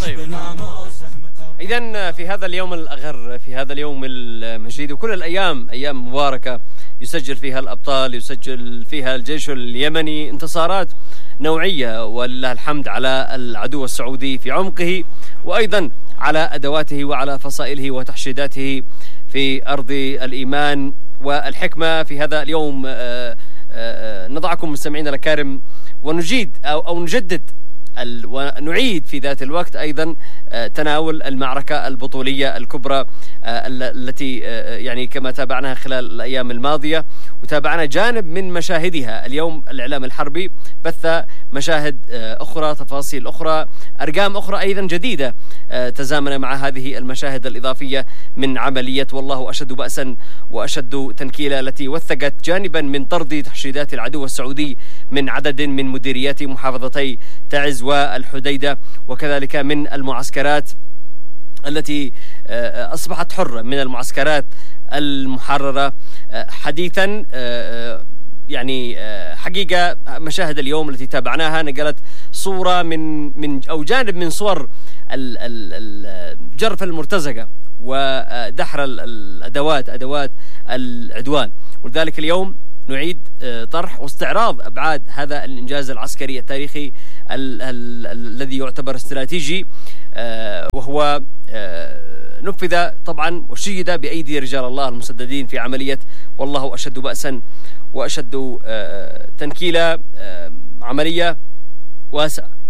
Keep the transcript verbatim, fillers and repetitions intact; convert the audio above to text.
طيب. إذن في هذا اليوم الأغر، في هذا اليوم المجيد، وكل الأيام أيام مباركة يسجل فيها الأبطال، يسجل فيها الجيش اليمني انتصارات نوعية، ولله الحمد على العدو السعودي في عمقه، وأيضا على أدواته وعلى فصائله وتحشيداته في أرض الإيمان والحكمة. في هذا اليوم نضعكم مستمعينا الكرام ونجيد أو, أو نجدد ونعيد في ذات الوقت أيضا تناول المعركة البطولية الكبرى التي يعني كما تابعناها خلال الأيام الماضية، وتابعنا جانب من مشاهدها. اليوم الإعلام الحربي بث مشاهد أخرى، تفاصيل أخرى، أرقام أخرى أيضا جديدة تزامن مع هذه المشاهد الإضافية من عملية والله أشد بأسا وأشد تنكيلا، التي وثقت جانبا من طرد تحشيدات العدو السعودي من عدد من مديريات محافظتي تعز والحديدة، وكذلك من المعسكرات التي أصبحت حرة، من المعسكرات المحررة حديثا. يعني حقيقة مشاهد اليوم التي تابعناها نقلت صورة من من أو جانب من صور الجرف المرتزقة ودحر الأدوات أدوات العدوان. ولذلك اليوم نعيد طرح واستعراض أبعاد هذا الإنجاز العسكري التاريخي الذي يعتبر استراتيجي، وهو نفذ طبعا وشيد بأيدي رجال الله المسددين في عملية والله أشد بأسا وأشد تنكيلا، عملية واسعة